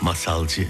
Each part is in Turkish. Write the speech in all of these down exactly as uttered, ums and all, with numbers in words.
Masalcı.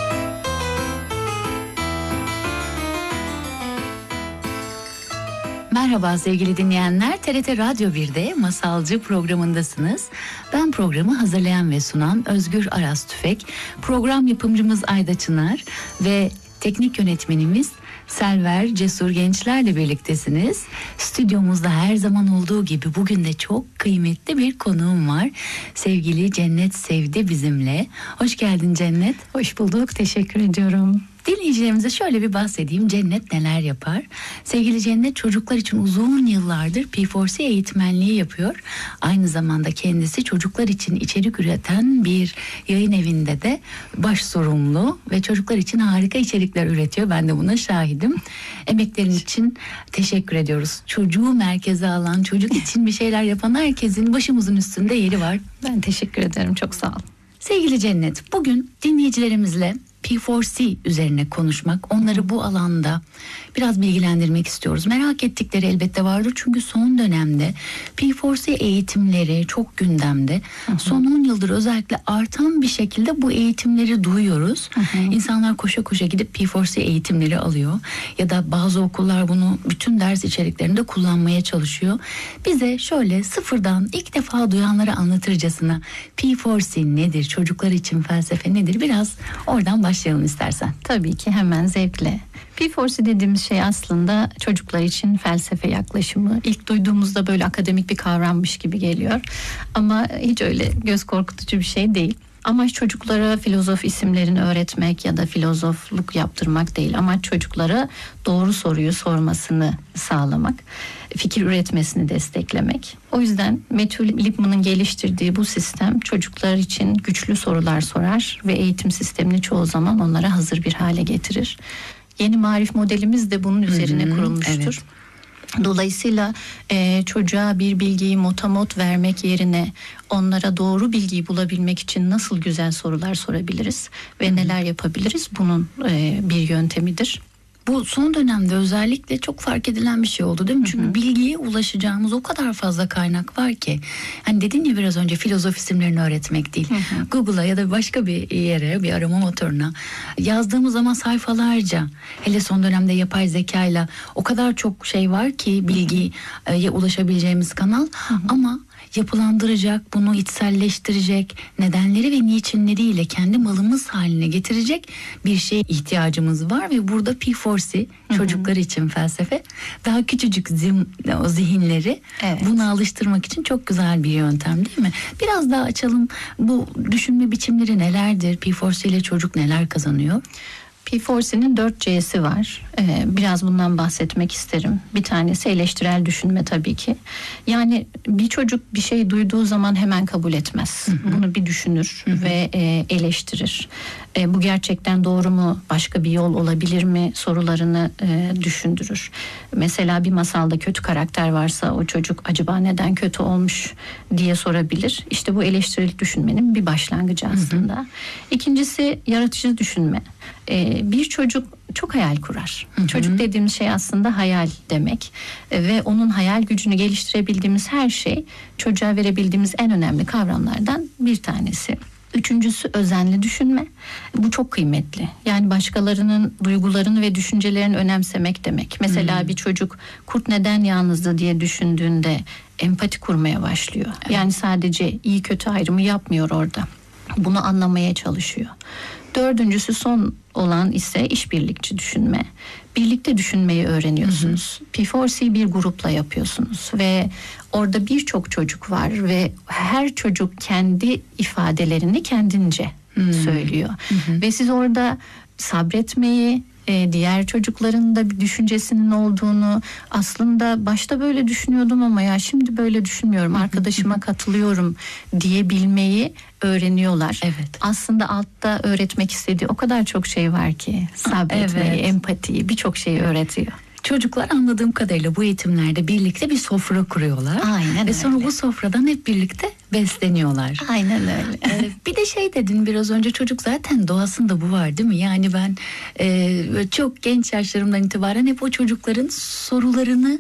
Merhaba sevgili dinleyenler, T R T Radyo bir'de Masalcı programındasınız. Ben programı hazırlayan ve sunan Özgür Aras Tüfek, program yapımcımız Ayda Çınar ve teknik yönetmenimiz Selver Cesur Gençlerle birliktesiniz. Stüdyomuzda her zaman olduğu gibi bugün de çok kıymetli bir konuğum var. Sevgili Cennet Sevdi bizimle. Hoş geldin Cennet. Hoş bulduk, teşekkür ediyorum. Dinleyicilerimize şöyle bir bahsedeyim. Cennet neler yapar? Sevgili Cennet çocuklar için uzun yıllardır P dört C eğitmenliği yapıyor. Aynı zamanda kendisi çocuklar için içerik üreten bir yayın evinde de baş sorumlu ve çocuklar için harika içerikler üretiyor. Ben de buna şahidim. Emeklerin için teşekkür ediyoruz. Çocuğu merkeze alan, çocuk için bir şeyler yapan herkesin başımızın üstünde yeri var. Ben teşekkür ederim, çok sağ ol. Sevgili Cennet, bugün dinleyicilerimizle P dört C üzerine konuşmak, onları bu alanda biraz bilgilendirmek istiyoruz. Merak ettikleri elbette vardır çünkü son dönemde P dört C eğitimleri çok gündemde. Hı hı. Son on yıldır özellikle artan bir şekilde bu eğitimleri duyuyoruz. Hı hı. İnsanlar koşa koşa gidip P dört C eğitimleri alıyor ya da bazı okullar bunu bütün ders içeriklerinde kullanmaya çalışıyor. Bize şöyle sıfırdan ilk defa duyanlara anlatırcasına P dört C nedir, çocuklar için felsefe nedir, biraz oradan başlayalım. Başlayalım istersen. Tabii ki, hemen zevkle. P dört C dediğimiz şey aslında çocuklar için felsefe yaklaşımı. İlk duyduğumuzda böyle akademik bir kavrammış gibi geliyor. Ama hiç öyle göz korkutucu bir şey değil. Amaç çocuklara filozof isimlerini öğretmek ya da filozofluk yaptırmak değil. Amaç çocuklara doğru soruyu sormasını sağlamak, fikir üretmesini desteklemek. O yüzden Matthew Lipman'ın geliştirdiği bu sistem çocuklar için güçlü sorular sorar ve eğitim sistemini çoğu zaman onlara hazır bir hale getirir. Yeni marif modelimiz de bunun üzerine hmm, kurulmuştur. Evet. Dolayısıyla e, çocuğa bir bilgiyi motamot vermek yerine onlara doğru bilgiyi bulabilmek için nasıl güzel sorular sorabiliriz ve hmm. neler yapabiliriz, bunun e, bir yöntemidir. Bu son dönemde özellikle çok fark edilen bir şey oldu değil mi? Çünkü hı hı. bilgiye ulaşacağımız o kadar fazla kaynak var ki. Hani dedin ya biraz önce, filozof isimlerini öğretmek değil. Hı hı. Google'a ya da başka bir yere, bir arama motoruna yazdığımız zaman sayfalarca, hele son dönemde yapay zekayla o kadar çok şey var ki bilgiye ulaşabileceğimiz kanal. Hı hı. Ama yapılandıracak, bunu içselleştirecek, nedenleri ve niçinleriyle kendi malımız haline getirecek bir şeye ihtiyacımız var ve burada P dört C, çocuklar için felsefe, daha küçücük zim, o zihinleri evet. buna alıştırmak için çok güzel bir yöntem değil mi? Biraz daha açalım, bu düşünme biçimleri nelerdir? P dört C ile çocuk neler kazanıyor? P dört C'nin dört C'si var. Ee, biraz bundan bahsetmek isterim. Bir tanesi eleştirel düşünme tabii ki. Yani bir çocuk bir şey duyduğu zaman hemen kabul etmez. Hı hı. Bunu bir düşünür hı hı. ve e, eleştirir. E, bu gerçekten doğru mu? Başka bir yol olabilir mi? Sorularını e, düşündürür. Mesela bir masalda kötü karakter varsa o çocuk acaba neden kötü olmuş diye sorabilir. İşte bu eleştirel düşünmenin bir başlangıcı aslında. Hı hı. İkincisi yaratıcı düşünme. E, bir çocuk çok hayal kurar. Hı hı. Çocuk dediğimiz şey aslında hayal demek e, ve onun hayal gücünü geliştirebildiğimiz her şey çocuğa verebildiğimiz en önemli kavramlardan bir tanesi. Üçüncüsü özenli düşünme. Bu çok kıymetli. Yani başkalarının duygularını ve düşüncelerini önemsemek demek. Mesela hmm. bir çocuk kurt neden yalnızdı diye düşündüğünde empati kurmaya başlıyor. Evet. Yani sadece iyi kötü ayrımı yapmıyor orada. Bunu anlamaya çalışıyor. Dördüncüsü son olan ise işbirlikçi düşünme. Birlikte düşünmeyi öğreniyorsunuz. Hı hı. P dört C bir grupla yapıyorsunuz ve orada birçok çocuk var ve her çocuk kendi ifadelerini kendince hı. söylüyor. Hı hı. Ve siz orada sabretmeyi, diğer çocukların da bir düşüncesinin olduğunu, aslında başta böyle düşünüyordum ama ya şimdi böyle düşünmüyorum, arkadaşıma katılıyorum diyebilmeyi öğreniyorlar. Evet. Aslında altta öğretmek istediği o kadar çok şey var ki, sabretmeyi, evet. empatiyi, birçok şeyi öğretiyor. Çocuklar anladığım kadarıyla bu eğitimlerde birlikte bir sofra kuruyorlar. Aynen Ve sonra öyle. Bu sofradan hep birlikte besleniyorlar. Aynen öyle. Ee, bir de şey dedin biraz önce, çocuk zaten doğasında bu var değil mi? Yani ben e, çok genç yaşlarımdan itibaren hep o çocukların sorularını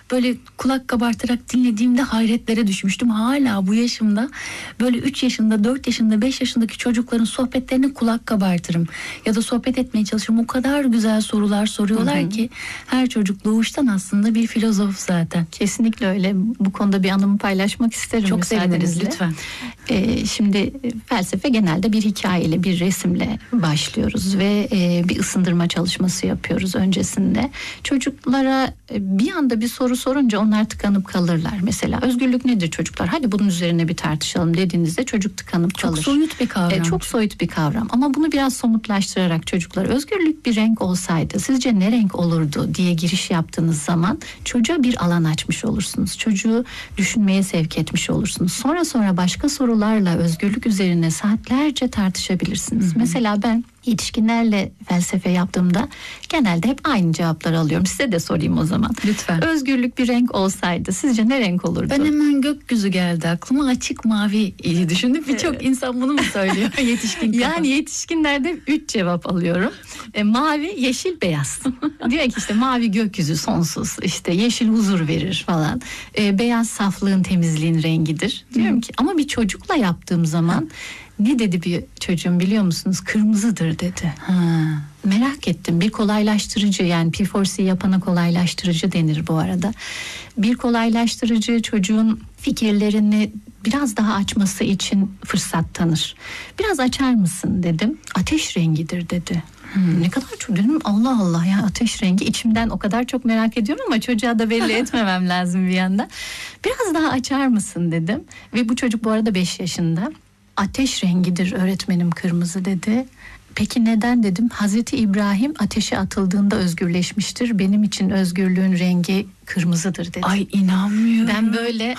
böyle kulak kabartarak dinlediğimde hayretlere düşmüştüm. Hala bu yaşımda böyle üç yaşında, dört yaşında, beş yaşındaki çocukların sohbetlerine kulak kabartırım. Ya da sohbet etmeye çalışırım. O kadar güzel sorular soruyorlar, hı hı, ki her çocuk doğuştan aslında bir filozof zaten. Kesinlikle öyle. Bu konuda bir anımı paylaşmak isterim. Çok seviniriz lütfen. Ee, şimdi felsefe genelde bir hikayeyle, bir resimle başlıyoruz ve e, bir ısındırma çalışması yapıyoruz öncesinde. Çocuklara bir anda bir soru sorunca onlar tıkanıp kalırlar. Mesela özgürlük nedir çocuklar? Hadi bunun üzerine bir tartışalım dediğinizde çocuk tıkanıp çok kalır. Çok soyut bir kavram. Ee, çok soyut bir kavram ama bunu biraz somutlaştırarak çocuklar, özgürlük bir renk olsaydı sizce ne renk olurdu diye giriş yaptığınız zaman çocuğa bir alan açmış olursunuz. Çocuğu düşünmeye sevk etmiş olursunuz. Sonra sonra başka sorularla özgürlük üzerine saatlerce tartışabilirsiniz. Hı hı. Mesela ben yetişkinlerle felsefe yaptığımda genelde hep aynı cevapları alıyorum. Size de sorayım o zaman. Lütfen. Özgürlük bir renk olsaydı sizce ne renk olurdu? Ben hemen gökyüzü geldi aklıma, açık mavi iyi düşündüm. Birçok evet. insan bunu mu söylüyor? Yetişkin kafa. Yani yetişkinlerde üç cevap alıyorum. E, mavi, yeşil, beyaz. Diyor ki işte mavi gökyüzü sonsuz, işte yeşil huzur verir falan. E, beyaz saflığın, temizliğin rengidir. Diyorum hmm. ki ama bir çocukla yaptığım zaman ne dedi bir çocuğum biliyor musunuz? Kırmızıdır dedi. Ha. Merak ettim. Bir kolaylaştırıcı, yani P four C yapana kolaylaştırıcı denir bu arada. Bir kolaylaştırıcı çocuğun fikirlerini biraz daha açması için fırsat tanır. Biraz açar mısın dedim. Ateş rengidir dedi. Hmm. Ne kadar çok dedim, Allah Allah ya, ateş rengi, içimden o kadar çok merak ediyorum ama çocuğa da belli etmemem lazım bir yanda. Biraz daha açar mısın dedim ve bu çocuk bu arada beş yaşında. Ateş rengidir öğretmenim, kırmızı dedi. Peki neden dedim. Hazreti İbrahim ateşe atıldığında özgürleşmiştir. Benim için özgürlüğün rengi kırmızıdır dedi. Ay inanmıyorum. Ben böyle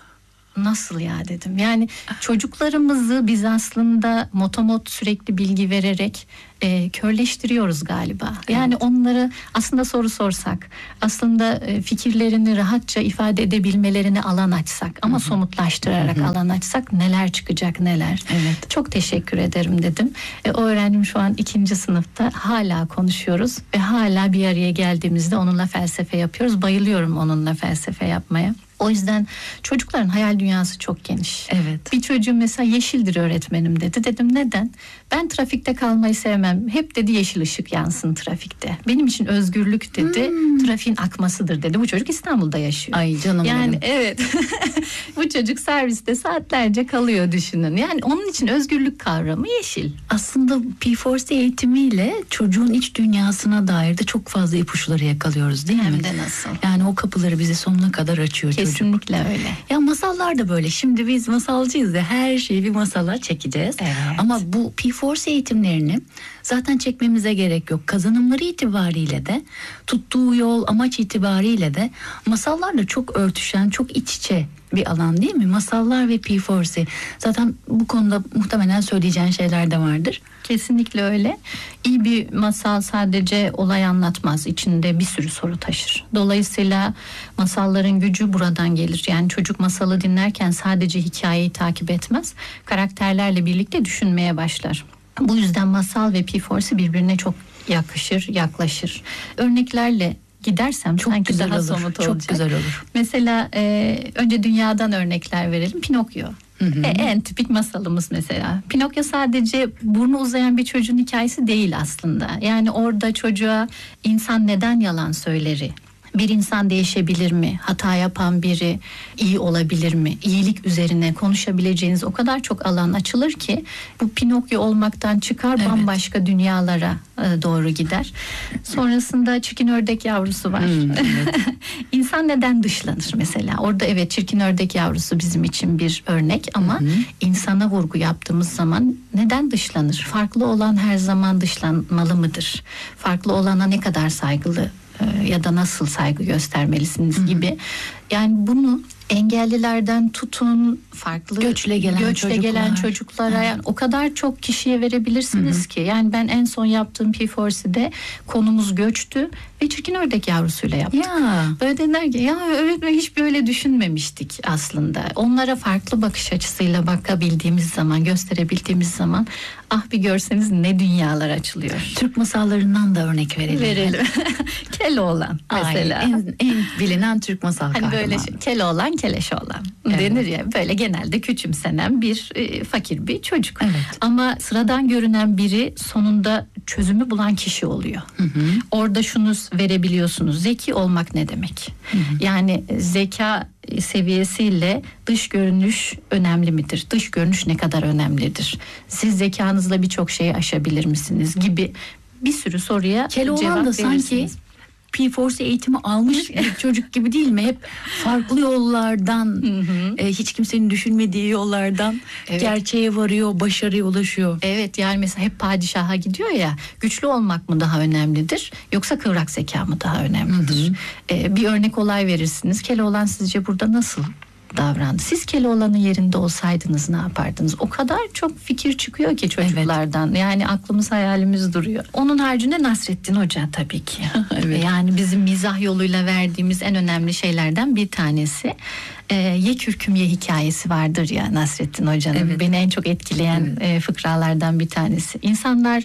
nasıl ya dedim. Yani çocuklarımızı biz aslında motomot sürekli bilgi vererek e, körleştiriyoruz galiba. Yani evet. onları aslında soru sorsak, aslında e, fikirlerini rahatça ifade edebilmelerine alan açsak ama Hı-hı. somutlaştırarak Hı-hı. alan açsak neler çıkacak neler. Evet. Çok teşekkür ederim dedim. E, o öğrencim şu an ikinci sınıfta, hala konuşuyoruz ve hala bir araya geldiğimizde onunla felsefe yapıyoruz. Bayılıyorum onunla felsefe yapmaya. O yüzden çocukların hayal dünyası çok geniş. Evet. Bir çocuğum mesela yeşildir öğretmenim dedi. Dedim neden? Ben trafikte kalmayı sevmem. Hep dedi yeşil ışık yansın trafikte. Benim için özgürlük dedi. Hmm. Trafiğin akmasıdır dedi. Bu çocuk İstanbul'da yaşıyor. Ay canım yani benim. Evet. Bu çocuk serviste saatlerce kalıyor düşünün. Yani onun için özgürlük kavramı yeşil. Aslında P four C eğitimiyle çocuğun iç dünyasına dair de çok fazla ipuçları yakalıyoruz değil Hem mi? Hem de nasıl? Yani o kapıları bize sonuna kadar açıyor çocuk. Kesinlikle öyle. Ya masallar da böyle. Şimdi biz masalcıyız ya, her şeyi bir masala çekeceğiz. Evet. Ama bu P four C eğitimlerini zaten çekmemize gerek yok. Kazanımları itibariyle de, tuttuğu yol, amaç itibariyle de masallarla çok örtüşen, çok iç içe bir alan değil mi? Masallar ve P four C. Zaten bu konuda muhtemelen söyleyeceğin şeyler de vardır. Kesinlikle öyle. İyi bir masal sadece olay anlatmaz. İçinde bir sürü soru taşır. Dolayısıyla masalların gücü buradan gelir. Yani çocuk masalı dinlerken sadece hikayeyi takip etmez. Karakterlerle birlikte düşünmeye başlar. Bu yüzden masal ve P four C birbirine çok yakışır, yaklaşır. Örneklerle gidersem çok sanki güzel daha olur, somut çok olacak. güzel olur. Mesela e, önce dünyadan örnekler verelim. Pinokyo. Hı hı. E, en tipik masalımız mesela. Pinokyo sadece burnu uzayan bir çocuğun hikayesi değil aslında. Yani orada çocuğa insan neden yalan söyleri, bir insan değişebilir mi? Hata yapan biri iyi olabilir mi? İyilik üzerine konuşabileceğiniz o kadar çok alan açılır ki bu Pinokyo olmaktan çıkar, evet. bambaşka dünyalara doğru gider. Sonrasında çirkin ördek yavrusu var. Hmm, evet. İnsan neden dışlanır mesela? Orada evet, çirkin ördek yavrusu bizim için bir örnek ama hı hı. insana vurgu yaptığımız zaman neden dışlanır? Farklı olan her zaman dışlanmalı mıdır? Farklı olana ne kadar saygılı ya da nasıl saygı göstermelisiniz gibi Yani bunu engellilerden tutun, farklı göçle gelen göçle çocuklar. gelen çocuklara Evet. yani o kadar çok kişiye verebilirsiniz Hı hı. ki. Yani ben en son yaptığım P kırk C'de konumuz göçtü ve çirkin ördek yavrusuyla yaptık. Ya. Böyle dediler ki ya öğretmen hiç böyle düşünmemiştik aslında. Onlara farklı bakış açısıyla bakabildiğimiz zaman, gösterebildiğimiz zaman ah bir görseniz ne dünyalar açılıyor. Türk masallarından da örnek verelim. Verelim. Keloğlan mesela. Ay, en, en bilinen Türk masal Hani kahramanı. böyle şey, Keloğlan Keleşoğlan Evet. denir ya, böyle genelde küçümsenen bir e, fakir bir çocuk. Evet. Ama sıradan görünen biri sonunda çözümü bulan kişi oluyor. Hı hı. Orada şunu verebiliyorsunuz. Zeki olmak ne demek? Hı hı. Yani zeka seviyesiyle dış görünüş önemli midir? Dış görünüş ne kadar önemlidir? Siz zekanızla birçok şeyi aşabilir misiniz gibi bir sürü soruya Keloğlan cevap da sanki verirsiniz. P kırk C eğitimi almış bir çocuk gibi değil mi? Hep farklı yollardan, Hı hı. e, hiç kimsenin düşünmediği yollardan Evet. gerçeğe varıyor, başarıya ulaşıyor. Evet, yani mesela hep padişaha gidiyor ya, güçlü olmak mı daha önemlidir yoksa kıvrak zeka mı daha önemlidir? Hı hı. Ee, bir örnek olay verirsiniz. Keloğlan sizce burada nasıl davrandı? Siz Keloğlan'ın yerinde olsaydınız ne yapardınız? O kadar çok fikir çıkıyor ki çocuklardan. Yani aklımız hayalimiz duruyor. Onun haricinde Nasrettin Hoca tabii ki. Evet. Yani bizim mizah yoluyla verdiğimiz en önemli şeylerden bir tanesi. Ee, ye kürküm ye hikayesi vardır ya Nasrettin Hoca'nın. Evet. Beni en çok etkileyen Evet. e, fıkralardan bir tanesi. İnsanlar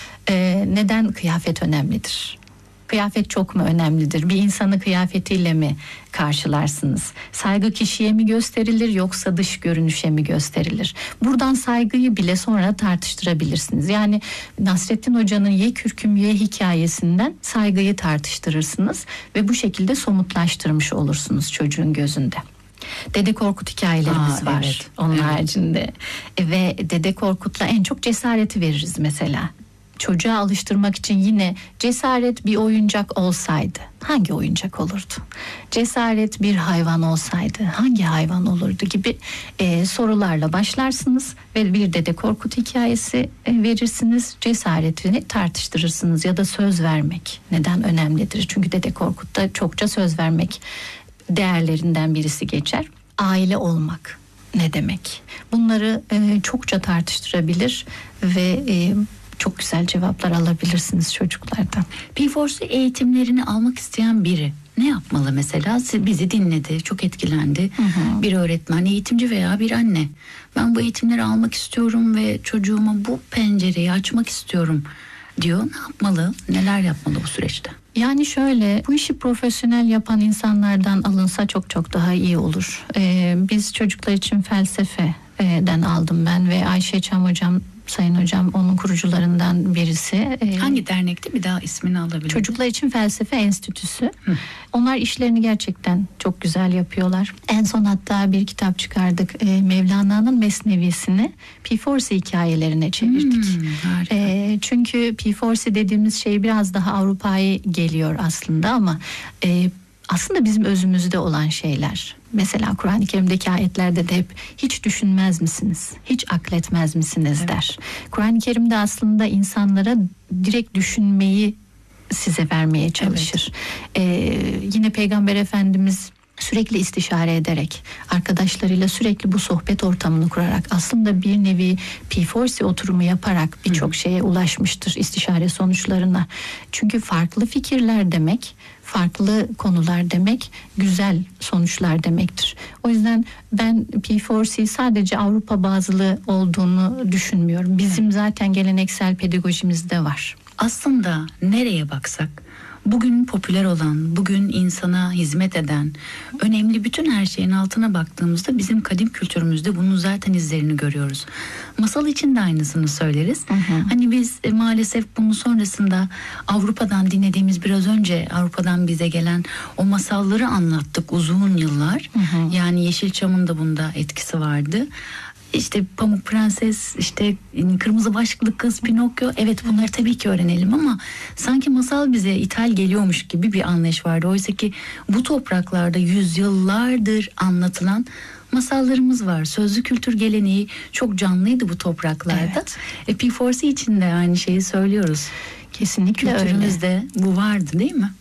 e, neden kıyafet önemlidir? Kıyafet çok mu önemlidir? Bir insanı kıyafetiyle mi karşılarsınız? Saygı kişiye mi gösterilir yoksa dış görünüşe mi gösterilir? Buradan saygıyı bile sonra tartıştırabilirsiniz. Yani Nasrettin Hoca'nın ye kürküm ye hikayesinden saygıyı tartıştırırsınız ve bu şekilde somutlaştırmış olursunuz çocuğun gözünde. Dede Korkut hikayelerimiz Aa, var evet, onun evet. haricinde. E, ve Dede Korkut'la en çok cesareti veririz mesela. Çocuğa alıştırmak için yine cesaret bir oyuncak olsaydı hangi oyuncak olurdu? Cesaret bir hayvan olsaydı hangi hayvan olurdu gibi e, sorularla başlarsınız ve bir Dede Korkut hikayesi e, verirsiniz. Cesaretini tartıştırırsınız ya da söz vermek neden önemlidir? Çünkü Dede Korkut'ta çokça söz vermek değerlerinden birisi geçer. Aile olmak ne demek? Bunları e, çokça tartıştırabilir ve e, çok güzel cevaplar alabilirsiniz çocuklardan. P kırk C eğitimlerini almak isteyen biri ne yapmalı mesela? Siz- Bizi dinledi, çok etkilendi. Hı hı. Bir öğretmen, eğitimci veya bir anne. Ben bu eğitimleri almak istiyorum ve çocuğuma bu pencereyi açmak istiyorum diyor. Ne yapmalı? Neler yapmalı bu süreçte? Yani şöyle, bu işi profesyonel yapan insanlardan alınsa çok çok daha iyi olur. Ee, biz çocuklar için felsefeden aldım ben ve Ayşe Çam hocam, sayın hocam onun kurucularından birisi. Ee, Hangi dernekti? Bir daha ismini alabilirim. Çocuklar için Felsefe Enstitüsü. Hı. Onlar işlerini gerçekten çok güzel yapıyorlar. En son hatta bir kitap çıkardık. Ee, Mevlana'nın Mesnevisini P kırk C hikayelerine çevirdik. Hmm, harika. Ee, çünkü P kırk C dediğimiz şey biraz daha Avrupa'ya geliyor aslında ama e, aslında bizim özümüzde olan şeyler. Mesela Kur'an-ı Kerim'deki ayetlerde de hep hiç düşünmez misiniz? Hiç akletmez misiniz Evet. der. Kur'an-ı Kerim'de aslında insanlara direkt düşünmeyi size vermeye çalışır. Ee, yine Peygamber Efendimiz sürekli istişare ederek, arkadaşlarıyla sürekli bu sohbet ortamını kurarak aslında bir nevi P kırk C oturumu yaparak birçok şeye ulaşmıştır, istişare sonuçlarına. Çünkü farklı fikirler demek, farklı konular demek, güzel sonuçlar demektir. O yüzden ben P kırk C sadece Avrupa bazlı olduğunu düşünmüyorum. Bizim zaten geleneksel pedagojimizde var. Aslında nereye baksak bugün popüler olan, bugün insana hizmet eden, önemli bütün her şeyin altına baktığımızda bizim kadim kültürümüzde bunun zaten izlerini görüyoruz. Masal için de aynısını söyleriz. Hı hı. Hani biz e, maalesef bunu sonrasında Avrupa'dan dinlediğimiz, biraz önce Avrupa'dan bize gelen o masalları anlattık uzun yıllar. Hı hı. Yani Yeşilçam'ın da bunda etkisi vardı. İşte Pamuk Prenses, işte Kırmızı Başlıklı Kız, Pinokyo, evet bunları tabii ki öğrenelim ama sanki masal bize ithal geliyormuş gibi bir anlayış vardı. Oysa ki bu topraklarda yüzyıllardır anlatılan masallarımız var. Sözlü kültür geleneği çok canlıydı bu topraklarda. Evet. E, P kırk C için de aynı şeyi söylüyoruz. Kesinlikle öyle. Kültürümüzde bu vardı değil mi?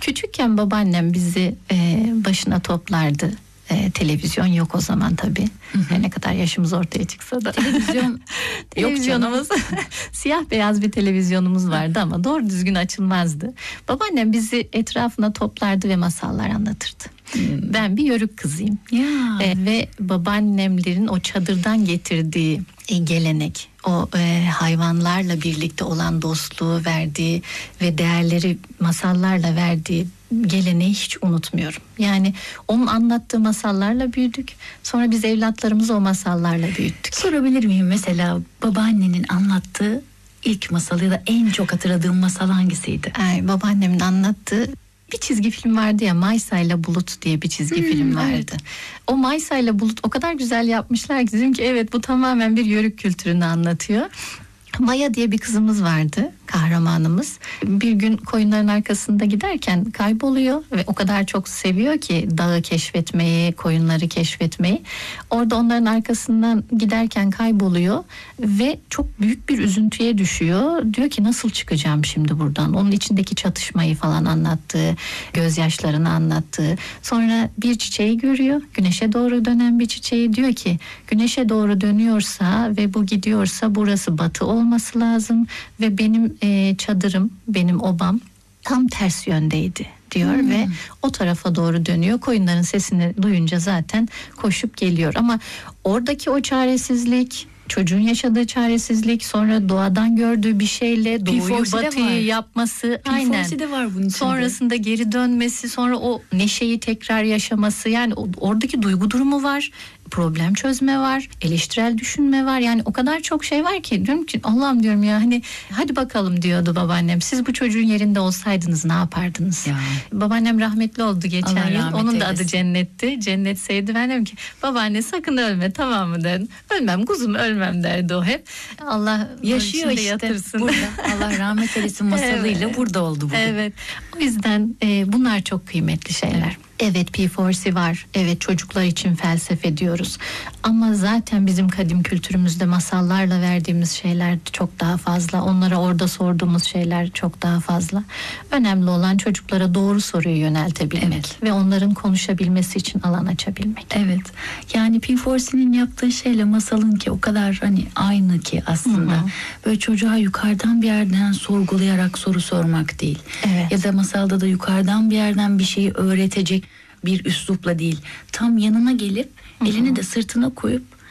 Küçükken babaannem bizi e, başına toplardı. E, televizyon yok o zaman tabii. Her ne kadar yaşımız ortaya çıksa da. Televizyon Televizyonumuz siyah beyaz bir televizyonumuz vardı ama doğru düzgün açılmazdı. Babaannem bizi etrafına toplardı ve masallar anlatırdı. Hmm. Ben bir yörük kızıyım. Ya. E, ve babaannemlerin o çadırdan getirdiği e, gelenek, o e, hayvanlarla birlikte olan dostluğu verdiği ve değerleri masallarla verdiği geleneği hiç unutmuyorum. Yani onun anlattığı masallarla büyüdük. Sonra biz evlatlarımızı o masallarla büyüttük. Sorabilir miyim, mesela babaannenin anlattığı ilk masal ya da en çok hatırladığın masal hangisiydi? Ay, babaannemin anlattığı bir çizgi film vardı ya, Maysa ile Bulut diye bir çizgi hmm, film vardı. Evet. O Maysa ile Bulut o kadar güzel yapmışlar ki dedim ki evet, bu tamamen bir yörük kültürünü anlatıyor. Maya diye bir kızımız vardı, kahramanımız. Bir gün koyunların arkasında giderken kayboluyor ve o kadar çok seviyor ki dağı keşfetmeyi, koyunları keşfetmeyi. Orada onların arkasından giderken kayboluyor ve çok büyük bir üzüntüye düşüyor. Diyor ki nasıl çıkacağım şimdi buradan? Onun içindeki çatışmayı falan anlattığı, gözyaşlarını anlattığı. Sonra bir çiçeği görüyor, güneşe doğru dönen bir çiçeği. Diyor ki güneşe doğru dönüyorsa ve bu gidiyorsa burası batı olması lazım ve benim e, çadırım, benim obam tam ters yöndeydi diyor hmm. ve o tarafa doğru dönüyor. Koyunların sesini duyunca zaten koşup geliyor ama oradaki o çaresizlik, çocuğun yaşadığı çaresizlik, sonra doğadan gördüğü bir şeyle doğuyu batıyı yapması, aynen. De var bunun içinde. Sonrasında geri dönmesi, sonra o neşeyi tekrar yaşaması, yani oradaki duygu durumu var. Problem çözme var, eleştirel düşünme var. Yani o kadar çok şey var ki diyorum ki Allah'ım diyorum ya, hani hadi bakalım diyordu babaannem. Siz bu çocuğun yerinde olsaydınız ne yapardınız? Ya. Babaannem rahmetli oldu geçen Allah yıl. Onun da adı Cennet'ti. Cennet sevdi. Ben dedim ki babaanne sakın ölme, tamam mı dedim. Ölmem kuzum, ölmem derdi o hep. Allah yaşıyor işte yatırsın. Burada. Allah rahmet eylesin masalıyla evet. Burada oldu bugün. Evet. O yüzden e, bunlar çok kıymetli şeyler. Evet. Evet, P dört C var. Evet, çocuklar için felsefe diyoruz. Ama zaten bizim kadim kültürümüzde masallarla verdiğimiz şeyler çok daha fazla. Onlara orada sorduğumuz şeyler çok daha fazla. Önemli olan çocuklara doğru soruyu yöneltebilmek. Evet. Ve onların konuşabilmesi için alan açabilmek. Evet. Yani P dört C'nin yaptığı şeyle masalın ki o kadar hani aynı ki aslında. Hı-hı. Böyle çocuğa yukarıdan bir yerden sorgulayarak soru sormak değil. Evet. Ya da masalda da yukarıdan bir yerden bir şeyi öğretecek bir üslupla değil, tam yanına gelip Hı-hı. elini de sırtına koyup